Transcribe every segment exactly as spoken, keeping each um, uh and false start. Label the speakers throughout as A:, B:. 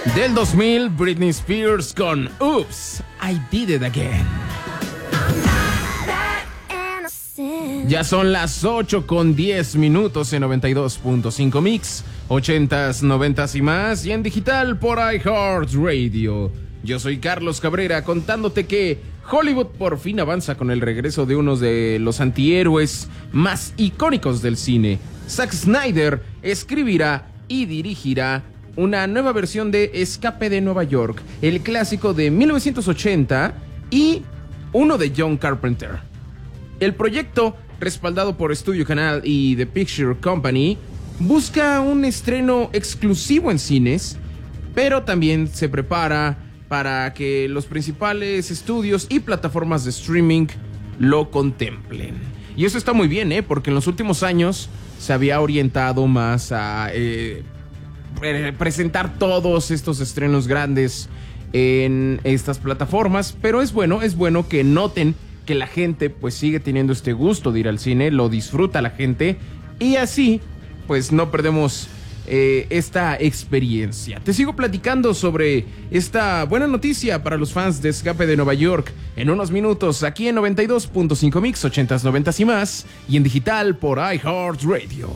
A: Del dos mil, Britney Spears con Oops, I Did It Again. Ya son las ocho con diez minutos en noventa y dos punto cinco Mix, ochentas, noventas y más, y en digital por iHeartRadio. Yo soy Carlos Cabrera, contándote que Hollywood por fin avanza con el regreso de uno de los antihéroes más icónicos del cine. Zack Snyder escribirá y dirigirá una nueva versión de Escape de Nueva York, el clásico de mil novecientos ochenta y uno de John Carpenter. El proyecto, respaldado por Studio Canal y The Picture Company, busca un estreno exclusivo en cines, pero también se prepara para que los principales estudios y plataformas de streaming lo contemplen. Y eso está muy bien, ¿eh? Porque en los últimos años se había orientado más a eh, presentar todos estos estrenos grandes en estas plataformas, pero es bueno, es bueno que noten que la gente pues sigue teniendo este gusto de ir al cine, lo disfruta la gente y así pues no perdemos eh, esta experiencia. Te sigo platicando sobre esta buena noticia para los fans de Escape de Nueva York en unos minutos aquí en noventa y dos punto cinco Mix, ochentas, noventas y más, y en digital por iHeartRadio.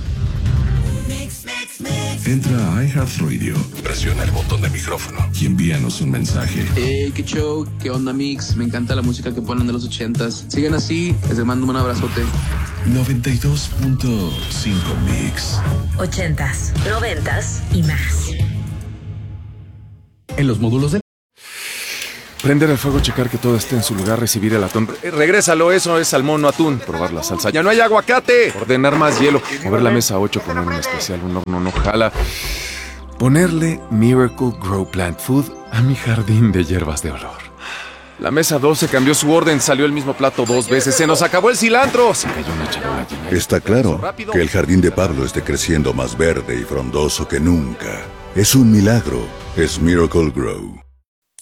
B: Entra a iHeartRadio, presiona el botón de micrófono y envíanos un mensaje.
C: Hey, qué show, qué onda Mix, me encanta la música que ponen de los ochentas. Sigan así, les mando un abrazote.
B: noventa y dos punto cinco Mix.
D: Ochentas, noventas y más.
E: En los módulos de...
F: Prender el fuego, checar que todo esté en su lugar, recibir el atún. Eh, regrésalo, eso es salmón, no atún. Probar la salsa. ¡Ya no hay aguacate! Ordenar más hielo. Mover la mesa ocho, poner un especial, un horno no jala. Ponerle Miracle Grow Plant Food a mi jardín de hierbas de olor. La mesa doce cambió su orden, salió el mismo plato dos veces. ¡Se nos acabó el cilantro! Se cayó una charola llena.
G: Está claro que el jardín de Pablo esté creciendo más verde y frondoso que nunca. Es un milagro. Es Miracle Grow.